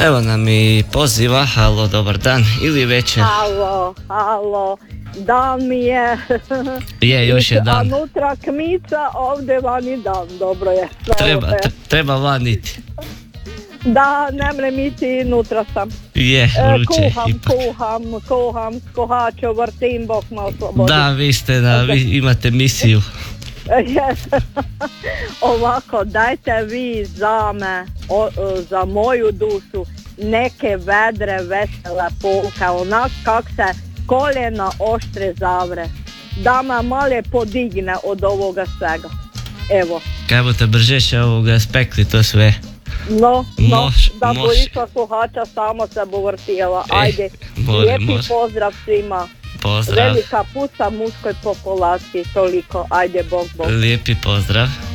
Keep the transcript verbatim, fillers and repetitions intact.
Evo nam i poziva, halo, dobar dan ili večer. Halo, halo, dan mi je. Je, još je dan. A nutra kmica, ovdje vani dan, dobro je. Treba, t- treba van iti. Da, ne mrem iti, nutra sam. Je, vruće Kuham, ipak. kuham, kuham, skuhačo, vrtim, Bog me oslobodi. Da, vi ste na, vi imate misiju. Yes. Ovako, dajte vi za me, o, za moju dušu, neke vedre, vesele polke, onak kak se koljena oštre zavre, da me malo podigne od ovoga svega. Evo. Kaj boste brže ovoga spekli to sve? No, no, Moš, da moš. bo išla sluhača, samo se bo vrtijela. Ajde, more, lijepi more. pozdrav svima. Pozdrav. Velika puca muškoj populaciji, toliko. Ajde, Bog, Bog. Lijepi pozdrav.